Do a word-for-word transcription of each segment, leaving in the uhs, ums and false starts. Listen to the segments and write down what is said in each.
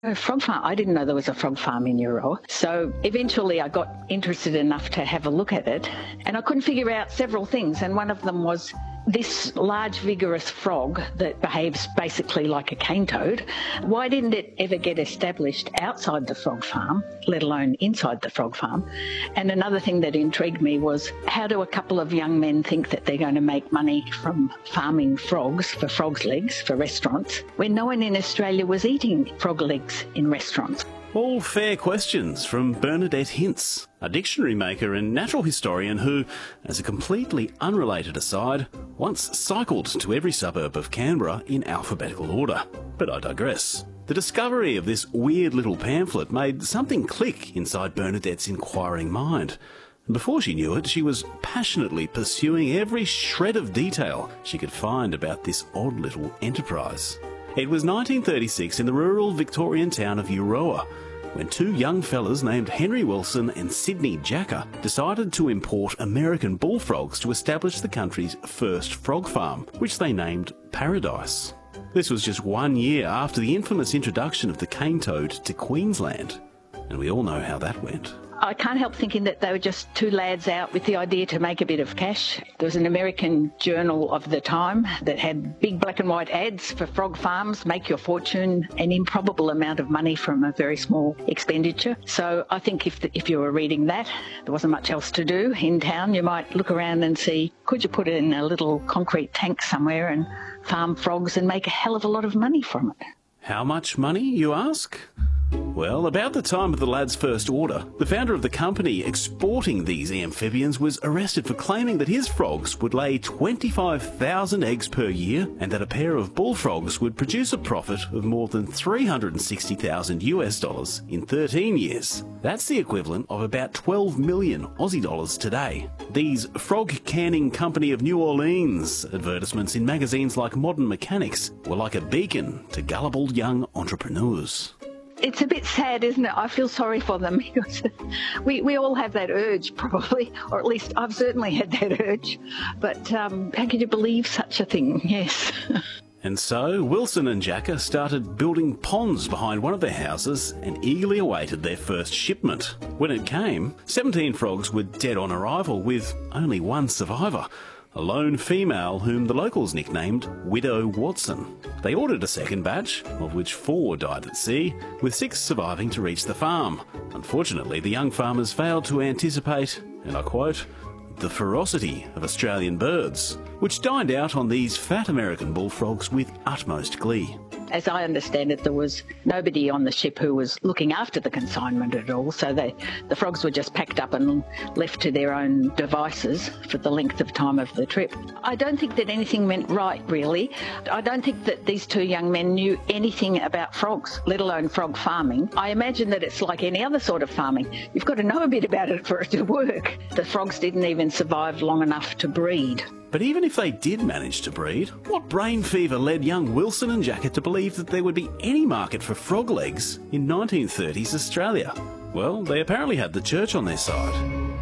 A frog farm. I didn't know there was a frog farm in Euroa. So eventually I got interested enough to have a look at it, and I couldn't figure out several things, and one of them was this large vigorous frog that behaves basically like a cane toad. Why didn't it ever get established outside the frog farm, let alone inside the frog farm? And another thing that intrigued me was, how do a couple of young men think that they're going to make money from farming frogs for frogs' legs for restaurants when no one in Australia was eating frog legs in restaurants? All fair questions from Bernadette Hintz, a dictionary maker and natural historian who, as a completely unrelated aside, once cycled to every suburb of Canberra in alphabetical order. But I digress. The discovery of this weird little pamphlet made something click inside Bernadette's inquiring mind. And before she knew it, she was passionately pursuing every shred of detail she could find about this odd little enterprise. It was nineteen thirty-six in the rural Victorian town of Euroa, when two young fellas named Henry Wilson and Sydney Jacker decided to import American bullfrogs to establish the country's first frog farm, which they named Paradise. This was just one year after the infamous introduction of the cane toad to Queensland, and we all know how that went. I can't help thinking that they were just two lads out with the idea to make a bit of cash. There was an American journal of the time that had big black and white ads for frog farms, make your fortune, an improbable amount of money from a very small expenditure. So I think if the, if you were reading that, there wasn't much else to do in town. You might look around and see, could you put it in a little concrete tank somewhere and farm frogs and make a hell of a lot of money from it? How much money, you ask? Well, about the time of the lad's first order, the founder of the company exporting these amphibians was arrested for claiming that his frogs would lay twenty-five thousand eggs per year and that a pair of bullfrogs would produce a profit of more than three hundred sixty thousand US dollars in thirteen years. That's the equivalent of about twelve million Aussie dollars today. These Frog Canning Company of New Orleans advertisements in magazines like Modern Mechanics were like a beacon to gullible young entrepreneurs. It's a bit sad, isn't it? I feel sorry for them because we, we all have that urge probably, or at least I've certainly had that urge. But um, how could you believe such a thing? Yes. And so Wilson and Jacker started building ponds behind one of their houses and eagerly awaited their first shipment. When it came, seventeen frogs were dead on arrival with only one survivor, a lone female whom the locals nicknamed Widow Watson. They ordered a second batch, of which four died at sea, with six surviving to reach the farm. Unfortunately, the young farmers failed to anticipate, and I quote, the ferocity of Australian birds, which dined out on these fat American bullfrogs with utmost glee. As I understand it, there was nobody on the ship who was looking after the consignment at all, so they, the frogs were just packed up and left to their own devices for the length of time of the trip. I don't think that anything went right, really. I don't think that these two young men knew anything about frogs, let alone frog farming. I imagine that it's like any other sort of farming. You've got to know a bit about it for it to work. The frogs didn't even survive long enough to breed. But even if they did manage to breed, what brain fever led young Wilson and Jacker to believe that there would be any market for frog legs in nineteen thirties Australia? Well, they apparently had the church on their side.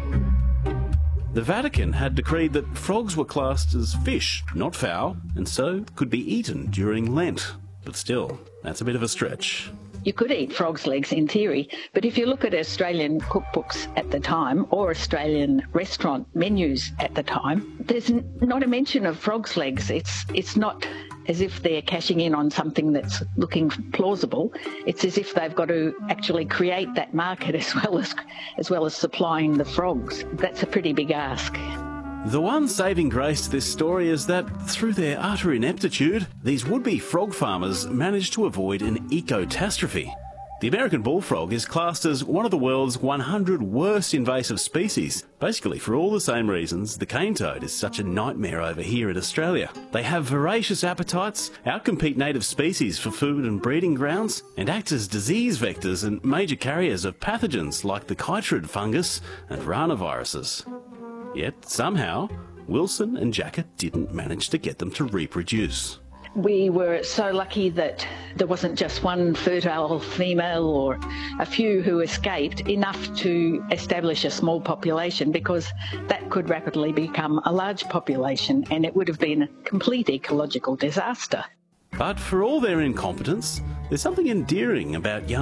The Vatican had decreed that frogs were classed as fish, not fowl, and so could be eaten during Lent. But still, that's a bit of a stretch. You could eat frogs' legs in theory, but if you look at Australian cookbooks at the time or Australian restaurant menus at the time, there's n- not a mention of frogs' legs. It's it's not as if they're cashing in on something that's looking plausible. It's as if they've got to actually create that market as well as as well as supplying the frogs. That's a pretty big ask. The one saving grace to this story is that, through their utter ineptitude, these would-be frog farmers managed to avoid an ecotastrophe. The American bullfrog is classed as one of the world's one hundred worst invasive species, basically for all the same reasons the cane toad is such a nightmare over here in Australia. They have voracious appetites, outcompete native species for food and breeding grounds, and act as disease vectors and major carriers of pathogens like the chytrid fungus and ranaviruses. Yet, somehow, Wilson and Jacker didn't manage to get them to reproduce. We were so lucky that there wasn't just one fertile female or a few who escaped, enough to establish a small population, because that could rapidly become a large population and it would have been a complete ecological disaster. But for all their incompetence, there's something endearing about young